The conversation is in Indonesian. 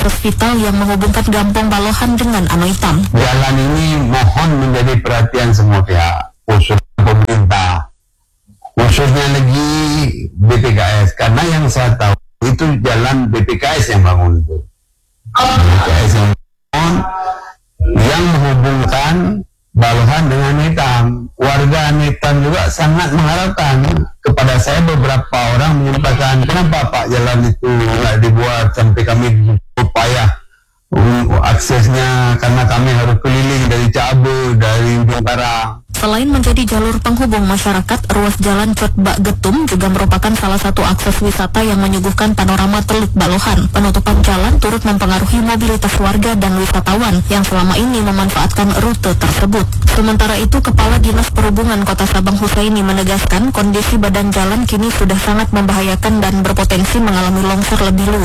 vital yang menghubungkan Gampong Balohan dengan Anoitam. Jalan ini mohon menjadi perhatian semua pihak, khususnya pemerintah, khususnya lagi BPKS, karena yang saya tahu itu jalan BPKS yang bangun itu. BPKS yang bangun, yang menghubungkan Balohan dengan Anoitam. Warga Anoitam juga sangat mengharapkan. Kepada saya beberapa orang menyampaikan, kenapa Pak jalan itu nggak dibuat sampai kami upaya aksesnya, karena kami harus keliling dari Cabu, dari Bintara. Selain menjadi jalur penghubung masyarakat, ruas jalan Cotbak Getum juga merupakan salah satu akses wisata yang menyuguhkan panorama Teluk Balohan. Penutupan jalan turut mempengaruhi mobilitas warga dan wisatawan yang selama ini memanfaatkan rute tersebut. Sementara itu, Kepala Dinas Perhubungan Kota Sabang Husaini menegaskan kondisi badan jalan kini sudah sangat membahayakan dan berpotensi mengalami longsor lebih luas.